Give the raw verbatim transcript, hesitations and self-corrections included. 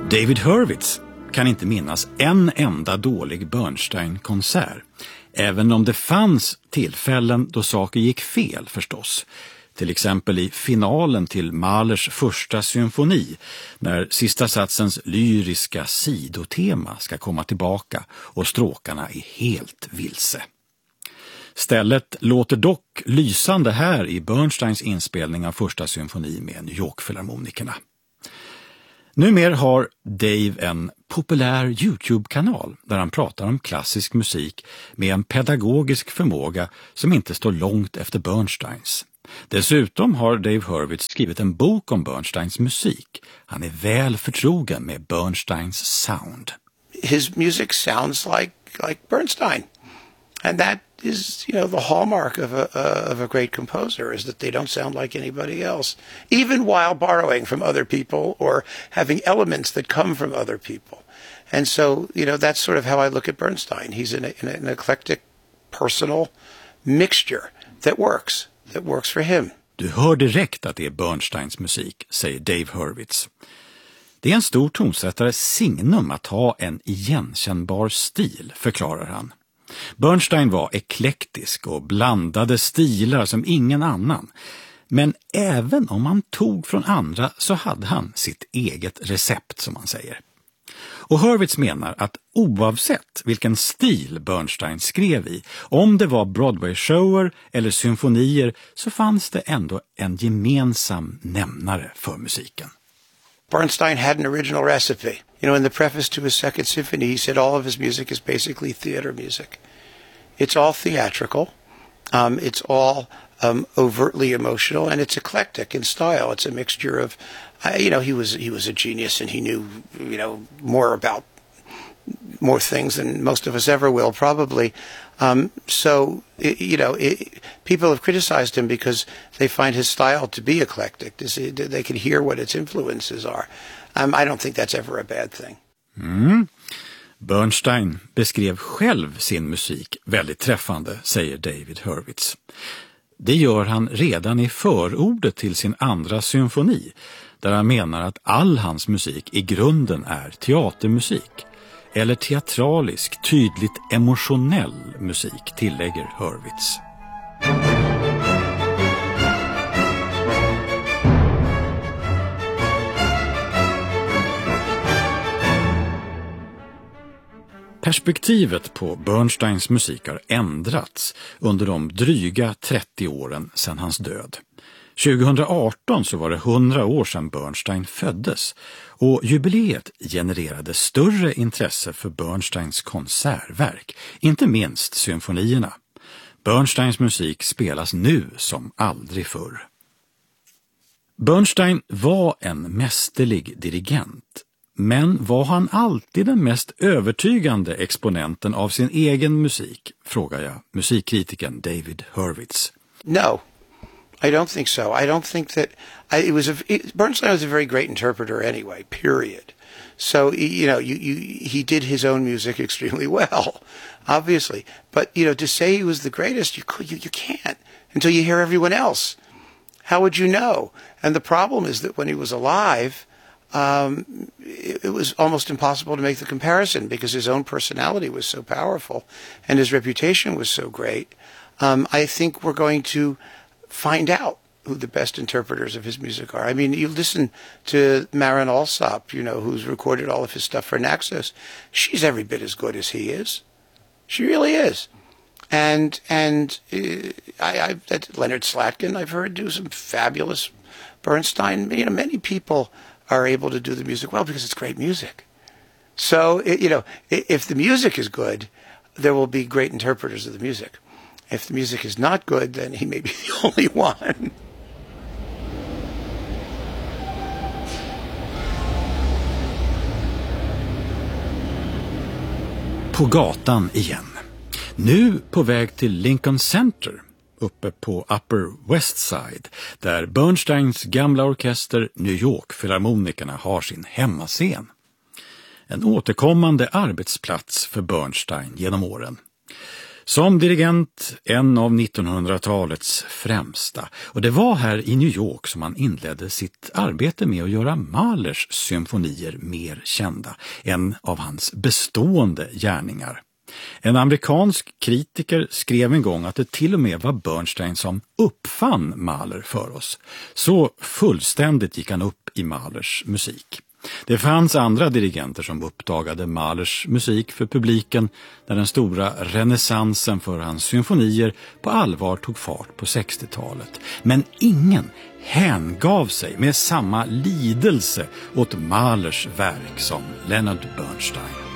David Hurwitz kan inte minnas en enda dålig Bernstein-konsert, även om det fanns tillfällen då saker gick fel förstås. Till exempel i finalen till Mahlers första symfoni, när sista satsens lyriska sidotema ska komma tillbaka och stråkarna är helt vilse. Stället låter dock lysande här i Bernsteins inspelning av första symfoni med New York-filharmonikerna. Numera har Dave en populär YouTube-kanal där han pratar om klassisk musik med en pedagogisk förmåga som inte står långt efter Bernsteins. Dessutom har Dave Hurwitz skrivit en bok om Bernsteins musik. Han är väl förtrogen med Bernsteins sound. His music sounds like like Bernstein. And that is, you know, the hallmark of a uh, of a great composer, is that they don't sound like anybody else, even while borrowing from other people or having elements that come from other people. And so, you know, that's sort of how I look at Bernstein. He's an, an, an eclectic, personal mixture that works, that works for him. Du hör direkt att det är Bernsteins musik, säger Dave Hurwitz. Det är en stor tonsättares signum att ha en igenkännbar stil, förklarar han. Bernstein var eklektisk och blandade stilar som ingen annan. Men även om han tog från andra så hade han sitt eget recept, som man säger. Och Hurwitz menar att oavsett vilken stil Bernstein skrev i, om det var Broadway-shower eller symfonier, så fanns det ändå en gemensam nämnare för musiken. Bernstein had an original recipe. You know, in the preface to his second symphony, he said all of his music is basically theater music. It's all theatrical. Um, it's all um, overtly emotional, and it's eclectic in style. It's a mixture of, uh, you know, he was he was a genius, and he knew, you know, more about more things than most of us ever will, probably. Um, so, it, you know, it, people have criticized him because they find his style to be eclectic. They can hear what its influences are. Um, I don't think that's ever a bad thing. Mm. Bernstein beskrev själv sin musik väldigt träffande, säger David Hurwitz. Det gör han redan i förordet till sin andra symfoni, där han menar att all hans musik i grunden är teatermusik. Eller teatralisk, tydligt emotionell musik, tillägger Hurwitz. Perspektivet på Bernsteins musik har ändrats under de dryga trettio åren sedan hans död. tjugohundraarton så var det hundra år sedan Bernstein föddes, och jubileet genererade större intresse för Bernsteins konsertverk, inte minst symfonierna. Bernsteins musik spelas nu som aldrig förr. Bernstein var en mästerlig dirigent, men var han alltid den mest övertygande exponenten av sin egen musik, frågar jag musikkritikern David Hurwitz. No. I don't think so. I don't think that I, it was a it, Bernstein was a very great interpreter anyway, period. So, you know, you, you, he did his own music extremely well, obviously. But, you know, to say he was the greatest, you, you, you can't until you hear everyone else. How would you know? And the problem is that when he was alive, um, it, it was almost impossible to make the comparison because his own personality was so powerful and his reputation was so great. Um, I think we're going to find out who the best interpreters of his music are. I mean, you listen to Maren Alsop, you know, who's recorded all of his stuff for Naxos. She's every bit as good as he is. She really is. And and uh, I, I that Leonard Slatkin, I've heard do some fabulous Bernstein. You know, many people are able to do the music well because it's great music. So, it, you know, if the music is good, there will be great interpreters of the music. If the music is not good, then he may be the only one. På gatan igen. Nu på väg till Lincoln Center, uppe på Upper West Side, där Bernsteins gamla orkester New York-filharmonikerna har sin hemmascen. En återkommande arbetsplats för Bernstein genom åren. Som dirigent en av nittonhundratalets främsta, och det var här i New York som han inledde sitt arbete med att göra Mahlers symfonier mer kända, en av hans bestående gärningar. En amerikansk kritiker skrev en gång att det till och med var Bernstein som uppfann Mahler för oss. Så fullständigt gick han upp i Mahlers musik. Det fanns andra dirigenter som uppdagade Mahlers musik för publiken när den stora renässansen för hans symfonier på allvar tog fart på sextiotalet. Men ingen hängav sig med samma lidelse åt Mahlers verk som Leonard Bernstein.